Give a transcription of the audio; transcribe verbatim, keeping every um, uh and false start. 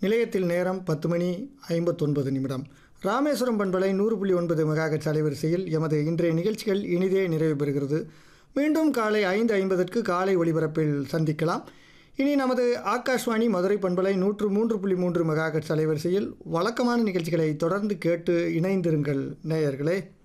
நிலையத்தில் நேரம் பத்து மணி ஐம்பத்தொன்பது நிமிடம். ராமேஸ்வரம் பண்பலை நூறு புள்ளி ஒன்பது மெகாஹெர்ட்ஸ் அலைவரிசையில் எமது இன்றைய நிகழ்ச்சிகள் இனிதே நிறைவு பெறுகிறது. மீண்டும் காலை ஐந்து ஐம்பதற்கு காலை ஒளிபரப்பில் சந்திக்கலாம். இனி நமது ஆகாஷ்வாணி மதுரை பண்பலை நூற்று மூன்று புள்ளி மூன்று மெகாஹெர்ட்ஸ் அலைவரிசையில் வழக்கமான நிகழ்ச்சிகளை தொடர்ந்து கேட்டு இணைந்திருங்கள் நேயர்களே.